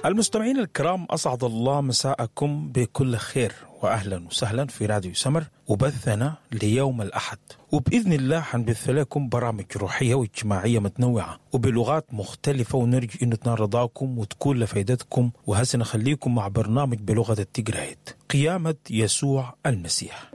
المستمعين الكرام، أسعد الله مساءكم بكل خير وأهلا وسهلا في راديو سمر وبثنا ليوم الأحد، وبإذن الله حنبث لكم برامج روحية واجتماعية متنوعة وبلغات مختلفة، ونرجو أن تنال رضاكم وتكون لفائدتكم. وهسه نخليكم مع برنامج بلغة التقرايت، قيامة يسوع المسيح.